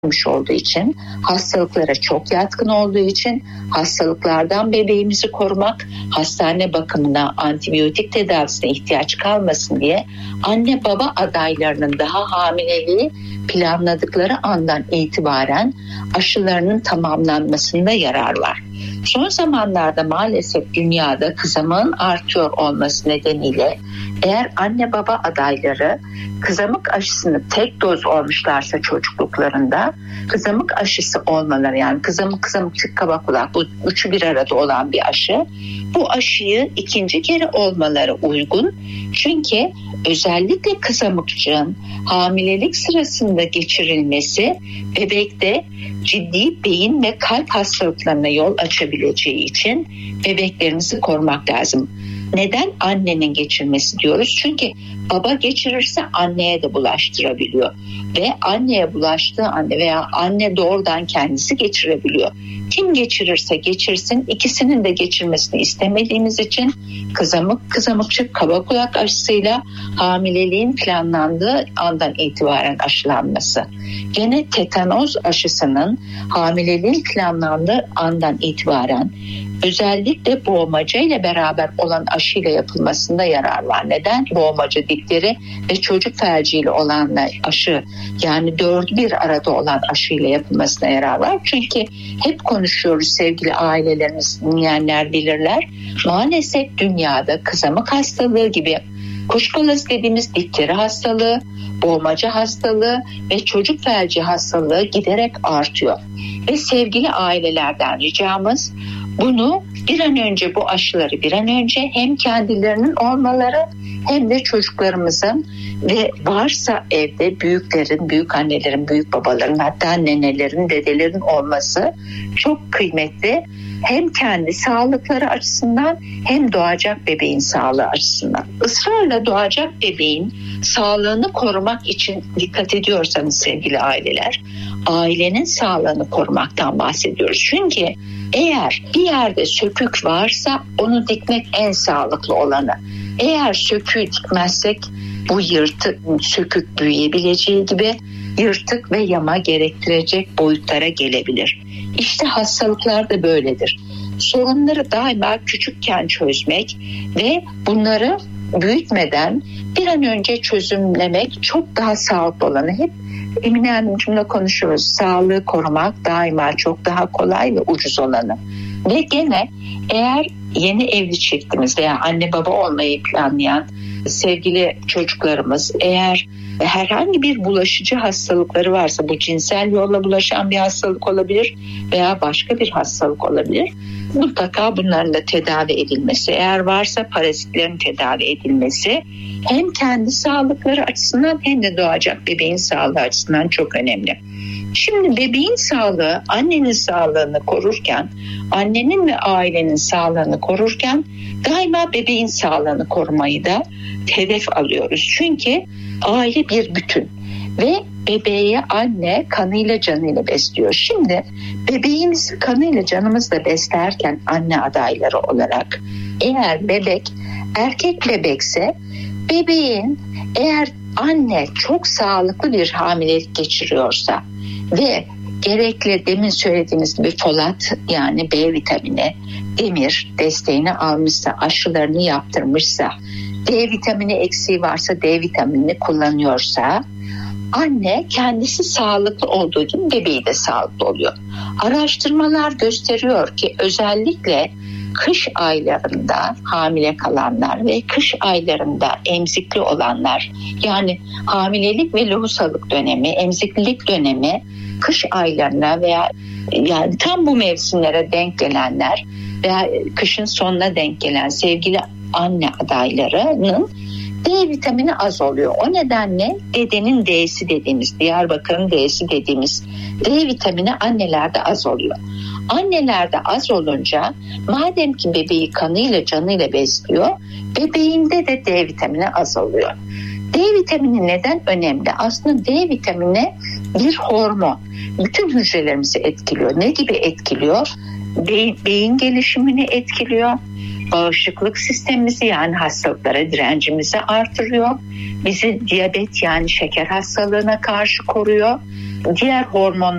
olduğu için, hastalıklara çok yatkın olduğu için hastalıklardan bebeğimizi korumak, hastane bakımına, antibiyotik tedavisine ihtiyaç kalmasın diye anne baba adaylarının daha hamileliği planladıkları andan itibaren aşılarının tamamlanmasında yarar var. Son zamanlarda maalesef dünyada kızamığın artıyor olması nedeniyle eğer anne baba adayları kızamık aşısını tek doz olmuşlarsa çocukluklarında kızamık aşısı olmaları, yani kızamık çık kaba kulak, bu üçü bir arada olan bir aşı, bu aşıyı ikinci kere olmaları uygun. Çünkü özellikle kızamıkçığın hamilelik sırasında geçirilmesi bebekte ciddi beyin ve kalp hastalıklarına yol açabileceği için bebeklerimizi korumak lazım. Neden annenin geçirmesi diyoruz? Çünkü baba geçirirse anneye de bulaştırabiliyor ve anneye bulaştığı anne veya anne doğrudan kendisi geçirebiliyor. Kim geçirirse geçirsin, ikisinin de geçirmesini istemediğimiz için kızamıkçık kaba kulak aşısıyla hamileliğin planlandığı andan itibaren aşılanması. Gene tetanoz aşısının hamileliğin planlandığı andan itibaren özellikle boğmaca ile beraber olan aşıyla yapılmasında yarar var. Neden? Boğmaca, difteri ve çocuk felciyle olan aşı, yani dördü bir arada olan aşıyla yapılmasına yarar var. Çünkü hep konuşuyoruz, sevgili ailelerimiz, dinleyenler bilirler. Maalesef dünyada kızamık hastalığı gibi kuşkolası dediğimiz difteri hastalığı, boğmaca hastalığı ve çocuk felci hastalığı giderek artıyor. Ve sevgili ailelerden ricamız bunu bir an önce, bu aşıları bir an önce hem kendilerinin olmaları hem de çocuklarımızın ve varsa evde büyüklerin, büyük annelerin, büyük babaların, hatta nenelerin, dedelerin olması çok kıymetli. Hem kendi sağlıkları açısından hem doğacak bebeğin sağlığı açısından. Israrla doğacak bebeğin sağlığını korumak için dikkat ediyorsanız sevgili aileler, ailenin sağlığını korumaktan bahsediyoruz. Çünkü eğer bir yerde sökük varsa onu dikmek en sağlıklı olanı. Eğer söküğü dikmezsek bu sökük büyüyebileceği gibi yırtık ve yama gerektirecek boyutlara gelebilir. İşte hastalıklar da böyledir. Sorunları daima küçükken çözmek ve bunları büyütmeden bir an önce çözümlemek çok daha sağlıklı olanı. Hep Emine Hanımcığımla konuşuyoruz. Sağlığı korumak daima çok daha kolay ve ucuz olanı. Ve gene eğer yeni evli çiftimiz veya anne baba olmayı planlayan sevgili çocuklarımız eğer herhangi bir bulaşıcı hastalıkları varsa, bu cinsel yolla bulaşan bir hastalık olabilir veya başka bir hastalık olabilir. Mutlaka bunların da tedavi edilmesi, eğer varsa parazitlerin tedavi edilmesi hem kendi sağlıkları açısından hem de doğacak bebeğin sağlığı açısından çok önemli. Şimdi bebeğin sağlığı, annenin sağlığını korurken, annenin ve ailenin sağlığını korurken daima bebeğin sağlığını korumayı da hedef alıyoruz. Çünkü aile bir bütün ve bebeği anne kanıyla canıyla besliyor. Şimdi bebeğimizi kanıyla canımızla beslerken anne adayları olarak eğer bebek erkek bebekse bebeğin, eğer anne çok sağlıklı bir hamilelik geçiriyorsa ve gerekli demin söylediğimiz gibi folat, yani B vitamini, demir desteğini almışsa, aşılarını yaptırmışsa, D vitamini eksiği varsa D vitaminini kullanıyorsa, anne kendisi sağlıklı olduğu gibi bebeği de sağlıklı oluyor. Araştırmalar gösteriyor ki özellikle kış aylarında hamile kalanlar ve kış aylarında emzikli olanlar, yani hamilelik ve lohusalık dönemi, emziklilik dönemi kış aylarına veya yani tam bu mevsimlere denk gelenler veya kışın sonuna denk gelen sevgili anne adaylarının D vitamini az oluyor. O nedenle dedenin D'si dediğimiz, Diyarbakır'ın D'si dediğimiz D vitamini annelerde az oluyor. Annelerde az olunca madem ki bebeği kanıyla canıyla besliyor, bebeğinde de D vitamini az oluyor. D vitamini neden önemli? Aslında D vitamini bir hormon. Bütün hücrelerimizi etkiliyor. Ne gibi etkiliyor? Beyin gelişimini etkiliyor. Bağışıklık sistemimizi, yani hastalıklara direncimizi artırıyor. Bizi diyabet, yani şeker hastalığına karşı koruyor. diğer hormonlar